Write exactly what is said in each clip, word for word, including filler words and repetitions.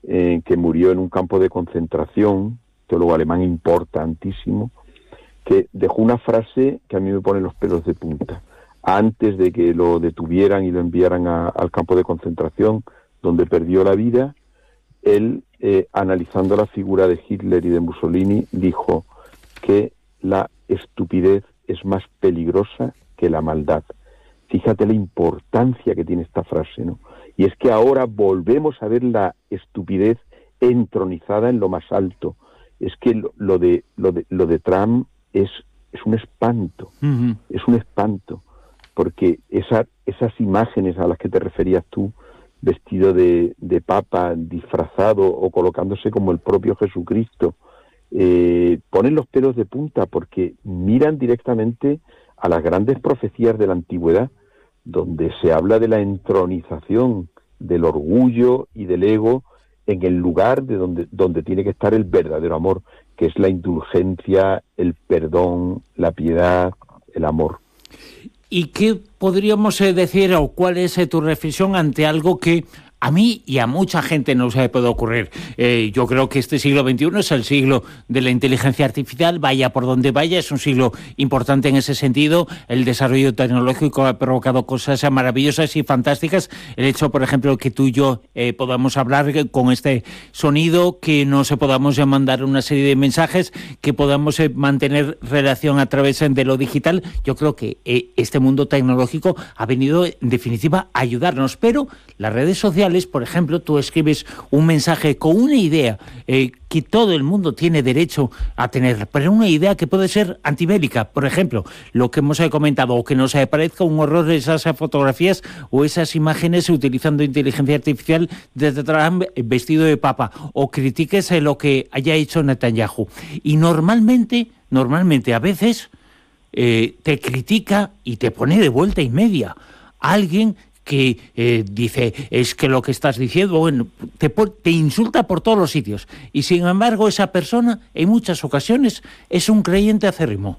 eh, que murió en un campo de concentración, teólogo alemán importantísimo, que dejó una frase que a mí me pone los pelos de punta. Antes de que lo detuvieran y lo enviaran a, al campo de concentración, donde perdió la vida, él, eh, analizando la figura de Hitler y de Mussolini, dijo que la estupidez es más peligrosa que la maldad. Fíjate la importancia que tiene esta frase, ¿no? Y es que ahora volvemos a ver la estupidez entronizada en lo más alto. Es que lo, lo de lo de lo de Trump es es un espanto, uh-huh. es un espanto, porque esa, esas imágenes a las que te referías tú, vestido de, de papa, disfrazado o colocándose como el propio Jesucristo, eh, ponen los pelos de punta porque miran directamente a las grandes profecías de la antigüedad, donde se habla de la entronización del orgullo y del ego en el lugar de donde, donde tiene que estar el verdadero amor, que es la indulgencia, el perdón, la piedad, el amor. ¿Y qué podríamos decir o cuál es tu reflexión ante algo que a mí y a mucha gente no se puede ocurrir? Eh, yo creo que este siglo veintiuno es el siglo de la inteligencia artificial, vaya por donde vaya, es un siglo importante en ese sentido. El desarrollo tecnológico ha provocado cosas maravillosas y fantásticas. El hecho, por ejemplo, que tú y yo eh, podamos hablar con este sonido, que nos podamos mandar una serie de mensajes, que podamos eh, mantener relación a través de lo digital. Yo creo que eh, este mundo tecnológico ha venido, en definitiva, a ayudarnos, pero las redes sociales, por ejemplo, tú escribes un mensaje con una idea eh, que todo el mundo tiene derecho a tener, pero una idea que puede ser antibélica. Por ejemplo, lo que hemos comentado, o que nos parezca un horror esas fotografías o esas imágenes utilizando inteligencia artificial de Trump vestido de papa, o critiques lo que haya hecho Netanyahu. Y normalmente, normalmente a veces eh, te critica y te pone de vuelta y media alguien que eh, dice, es que lo que estás diciendo, bueno, te, te insulta por todos los sitios. Y sin embargo, esa persona, en muchas ocasiones, es un creyente acérrimo.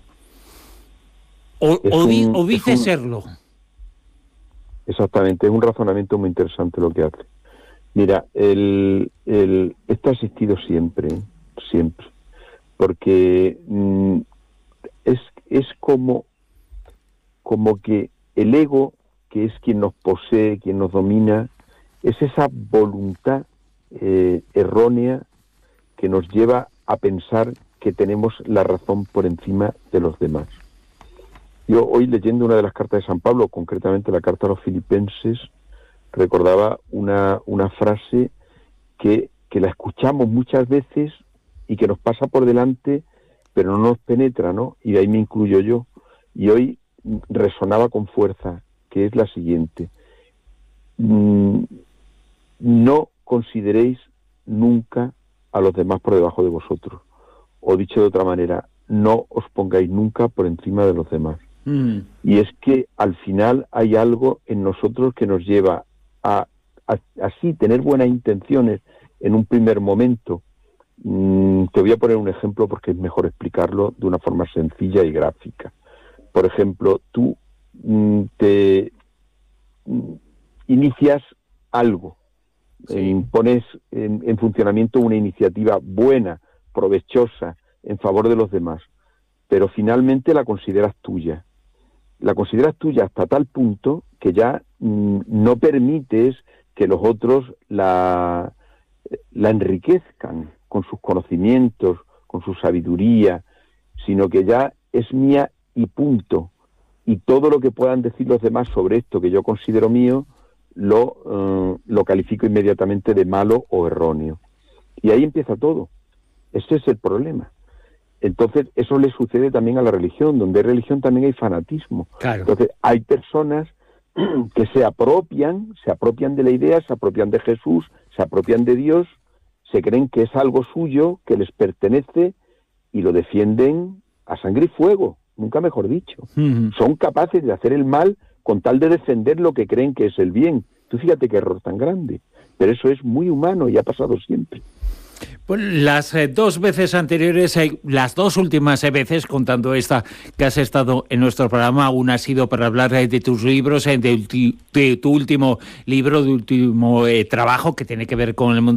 O, o, un, di, o dice un, serlo. Exactamente, es un razonamiento muy interesante lo que hace. Mira, el, el, esto ha existido siempre, siempre. Porque mm, es, es como, como que el ego, que es quien nos posee, quien nos domina, es esa voluntad eh, errónea que nos lleva a pensar que tenemos la razón por encima de los demás. Yo hoy, leyendo una de las cartas de San Pablo, concretamente la carta a los Filipenses, recordaba una, una frase que, que la escuchamos muchas veces y que nos pasa por delante, pero no nos penetra, ¿no? Y de ahí me incluyo yo. Y hoy resonaba con fuerza, que es la siguiente: no consideréis nunca a los demás por debajo de vosotros, o dicho de otra manera, no os pongáis nunca por encima de los demás. Mm. Y es que al final hay algo en nosotros que nos lleva a, a así tener buenas intenciones en un primer momento. Mm, te voy a poner un ejemplo porque es mejor explicarlo de una forma sencilla y gráfica. Por ejemplo, tú te inicias algo, sí. eh, pones en, en funcionamiento una iniciativa buena, provechosa, en favor de los demás, pero finalmente la consideras tuya. La consideras tuya hasta tal punto que ya mm, no permites que los otros la, la enriquezcan con sus conocimientos, con su sabiduría, sino que ya es mía y punto. Y todo lo que puedan decir los demás sobre esto que yo considero mío, lo, uh, lo califico inmediatamente de malo o erróneo. Y ahí empieza todo. Ese es el problema. Entonces, eso le sucede también a la religión. Donde hay religión también hay fanatismo. Claro. Entonces, hay personas que se apropian, se apropian de la idea, se apropian de Jesús, se apropian de Dios, se creen que es algo suyo, que les pertenece, y lo defienden a sangre y fuego. Nunca mejor dicho. Uh-huh. Son capaces de hacer el mal con tal de defender lo que creen que es el bien. Tú fíjate qué error tan grande. Pero eso es muy humano y ha pasado siempre. Pues las eh, dos veces anteriores, eh, las dos últimas eh, veces, contando esta que has estado en nuestro programa, una ha sido para hablar eh, de tus libros, eh, de, de tu último libro, de último eh, trabajo que tiene que ver con el mundo